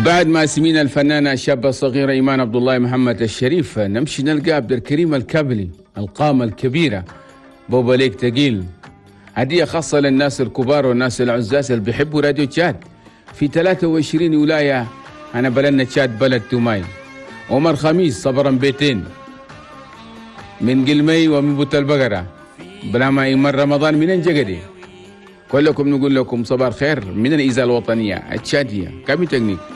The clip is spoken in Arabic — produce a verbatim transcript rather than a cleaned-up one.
بعد ما سمينا الفنانة الشابة الصغيرة إيمان عبد الله محمد الشريف، نمشي نلقى عبد الكريم الكابلي القامة الكبيرة بوبا ليك تقيل. هدية خاصة للناس الكبار والناس العزاز اللي بيحبوا راديو تشاد في ثلاثة وعشرين ولاية. أنا بلدنا تشاد بلد توماي. عمر خميس صبرا بيتين من قلمي ومن بوت البقرة بلا ما يمر رمضان من انجقدي. كلكم نقول لكم صباح خير من الإذاعة الوطنية التشادية. كم تكنيك